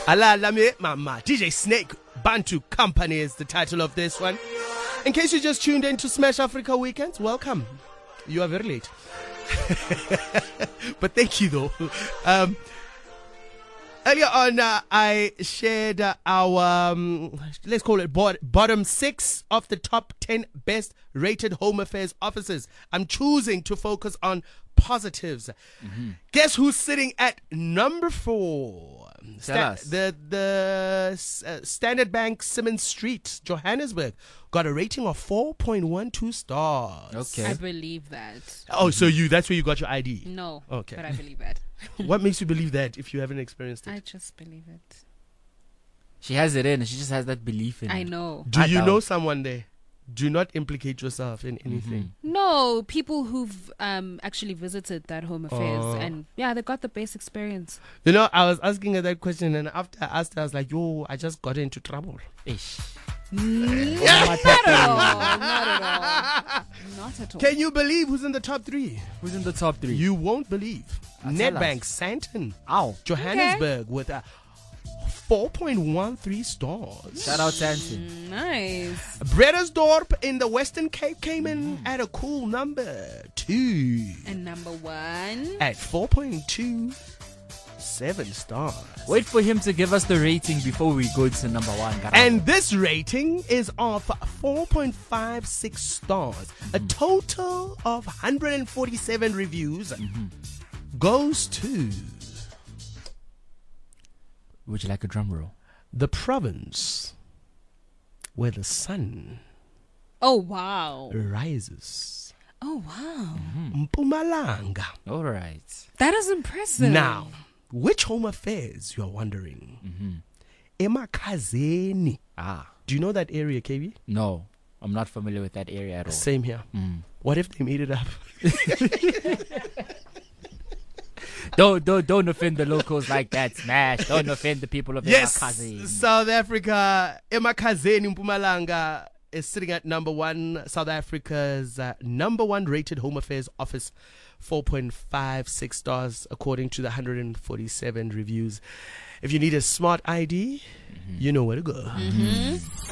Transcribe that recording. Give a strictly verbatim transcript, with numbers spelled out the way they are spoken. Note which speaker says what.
Speaker 1: Ala Lame Mama. D J Snake Bantu Company is the title of this one. In case you just tuned in to Smash Africa Weekends, welcome. You are very late. But thank you though. Um, earlier on, uh, I shared uh, our, um, let's call it bot- bottom six of the top ten best rated Home Affairs officers. I'm choosing to focus on positives. Mm-hmm. Guess who's sitting at number four? Sta- the the uh, Standard Bank Simmons Street, Johannesburg, got a rating of four point one two stars.
Speaker 2: Okay.
Speaker 3: I believe that.
Speaker 1: Oh, so you that's where you got your I D?
Speaker 3: No.
Speaker 1: Okay.
Speaker 3: But I believe that.
Speaker 1: What makes you believe that if you haven't experienced it?
Speaker 3: I just believe it.
Speaker 2: She has it in. She just has that belief in
Speaker 3: I
Speaker 2: it.
Speaker 3: know.
Speaker 1: Do
Speaker 2: I
Speaker 1: you
Speaker 2: doubt.
Speaker 1: know someone there? Do not implicate yourself in anything.
Speaker 2: Mm-hmm.
Speaker 3: No, people who've um actually visited that Home Affairs
Speaker 1: Oh.
Speaker 3: and yeah, they got the best experience.
Speaker 1: You know, I was asking her that question, and after I asked her, I was like, yo, I just got into trouble.
Speaker 2: Ish.
Speaker 3: Not at all. Not at all. Not at all.
Speaker 1: Can you believe who's in the top three?
Speaker 2: Who's in the top three?
Speaker 1: You won't believe.
Speaker 2: Uh, tell
Speaker 1: Nedbank Santon,
Speaker 2: Ow.
Speaker 1: Johannesburg, with a four point one three stars.
Speaker 2: Shout out Santi.
Speaker 3: Mm, nice.
Speaker 1: Bredasdorp in the Western Cape came in at a cool number two
Speaker 3: And number one.
Speaker 1: at four point two seven stars.
Speaker 2: Wait for him to give us the rating before we go to number one. Garang.
Speaker 1: And this rating is of four point five six stars. A total of one hundred forty-seven reviews goes to
Speaker 2: Would you like a drum roll?
Speaker 1: the province where the sun
Speaker 3: Oh wow.
Speaker 1: rises.
Speaker 3: Oh wow.
Speaker 1: Mpumalanga.
Speaker 2: All right.
Speaker 3: That is impressive.
Speaker 1: Now, which Home Affairs, you're wondering? Emakhazeni.
Speaker 2: Ah.
Speaker 1: Do you know that area, K B?
Speaker 2: No, I'm not familiar with that area at all.
Speaker 1: Same here.
Speaker 2: Mm.
Speaker 1: What if they made it up?
Speaker 2: Don't, don't, don't offend the locals like that, Smash. Don't offend the people of
Speaker 1: Yes,
Speaker 2: Emakhazeni.
Speaker 1: South Africa, Emakhazeni Mpumalanga is sitting at number one. South Africa's uh, number one rated Home Affairs office, four point five six stars according to the one hundred forty-seven reviews. If you need a smart I D, you know where to go.
Speaker 3: Mm-hmm.